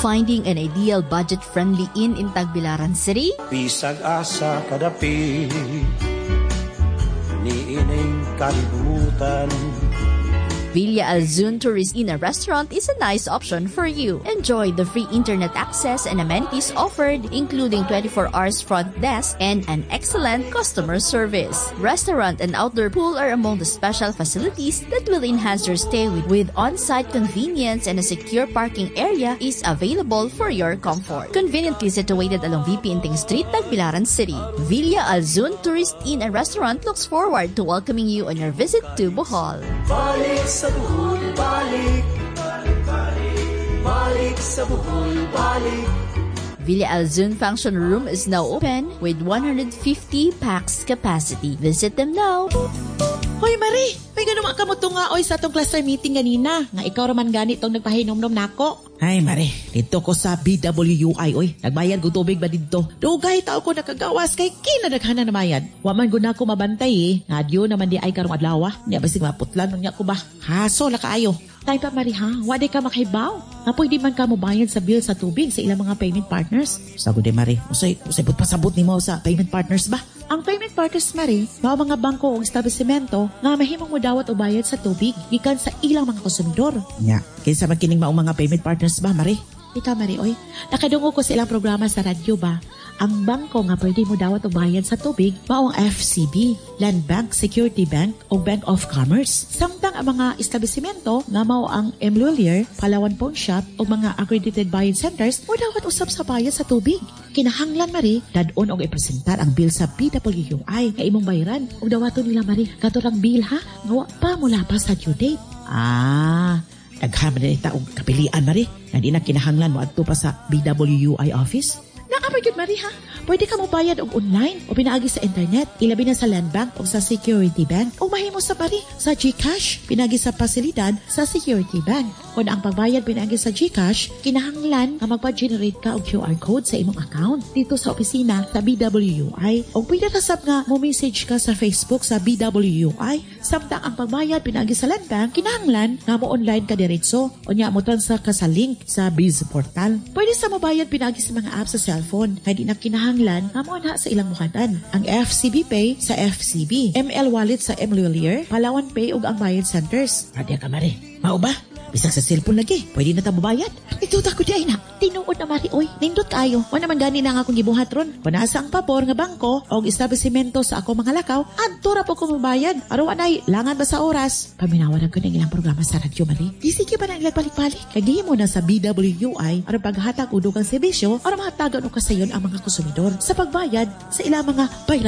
Finding an ideal budget-friendly inn in Tagbilaran City? Bisag asa kadapi ni ining kalibutan. Villa Alzun Tourist Inn and Restaurant is a nice option for you. Enjoy the free internet access and amenities offered, including 24 hours front desk and an excellent customer service. Restaurant and outdoor pool are among the special facilities that will enhance your stay with on-site convenience, and a secure parking area is available for your comfort. Conveniently situated along VP Inting Street, Tagbilaran City, Villa Alzun Tourist Inn and Restaurant looks forward to welcoming you on your visit to Bohol. Balik sa Bohol, balik. Balik sa Bohol, balik. Villa Alzun Function Room is now open with 150 pax capacity. Visit them now. Hoy Marie, may ganun ka mo nga oy sa atong cluster meeting ganina. Nga ikaw raman ganit tong nagpahinom-nom nako. Ay Marie, dito ko sa BWI oy. Nagbayad ko tubig ba dito? Dugay tao ko nakagawas kay kinadaghanan na mayad. Wa man gud nako mabantay eh. Ngadyo naman di ay karong adlaw. Nya basig maputlan nya ko ba. Haso la kaayo. Tay pa Marie ha, wa di ka makahibaw. Nga pwede man ka mo bayad sa bill sa tubig sa ilang mga payment partners. Sagot de Marie, usay pasabot nimo sa payment partners ba? Ang payment partners, Marie, mao mga bangko o establishmento nga mahimong mo dawat o bayad sa tubig gikan sa ilang mga konsumidor. Nya, kinsa man kining maong mga payment partners ba, Marie? Ika, Marie, oy. Nakadungo ko sa ilang programa sa radyo ba? Ang bangko nga pwede mo dawat o bayad sa tubig maong FCB, Land Bank, Security Bank o Bank of Commerce. Samtang ang mga establishmento nga mao ang Emlulier, Palawan Pawn Shop o mga accredited buying centers mo dawat usab sa bayad sa tubig. Kinahanglan, Marie, dadon og ipresentar ang bill sa BWI nga imong bayaran ug dawaton nila, Marie, katurang bill ha nga wa pa mula pa sa due date. Daghan na ita og kapilian, Marie, nga di na kinahanglan mo adto pa sa BWI office. Nakapagod, Marie, ha? Pwede ka mo bayad og online o pinaagi sa internet, ilabi na sa Land Bank o sa Security Bank o mahimo sa Marie sa GCash, pinagi sa pasilidad sa Security Bank. Kung ang pagbayad pinagi sa GCash, kinahanglan nga magpa-generate ka og QR code sa imong account dito sa opisina sa BWI o pwede kasab nga mo message ka sa Facebook sa BWI. Samtang ang pagbayad pinagi sa Land Bank, kinahanglan nga mo online ka diretso o nya mo transfer ka sa link sa Biz Portal. Pwede sa mabayad pinagi sa mga apps sa cellphone, kaya di na kinahanglan nga mo na sa ilang mukhadan. Ang FCB Pay sa FCB, ML Wallet sa Emlulier, Palawan Pay ug ang bayad centers. Radya ka, Marie. Mao ba? Bisag sa cellphone lagi, pwede na ta mabayad. Ito ta ko di ay na. Tinuod na, Marie, oy. Nindot kayo. O naman gani na nga akong gibuhat ron. Kung nasa ang pabor nga bangko o establishmento sa ako mga lakaw, adto ra po ko mabayad. Araw anay, langan ba sa oras? Paminawaran ko ng ilang programa sa radyo, Marie. Di sige pa na ilang balik-balik. Kaya mo na sa BWI aron paghatag o dugang serbisyo aron mahatagan o kasayon ang mga konsumidor sa pagbayad sa ilang mga bayad.